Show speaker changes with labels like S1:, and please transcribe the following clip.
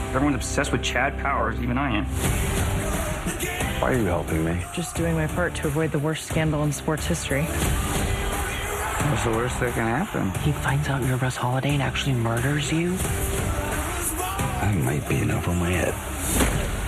S1: Everyone's obsessed with Chad Powers, even I am.
S2: Why are you helping me?
S3: Just doing my part to avoid the worst scandal in sports history.
S2: What's the worst that can happen?
S4: He finds out you're Russ Holiday and actually murders you?
S2: That might be enough on my head.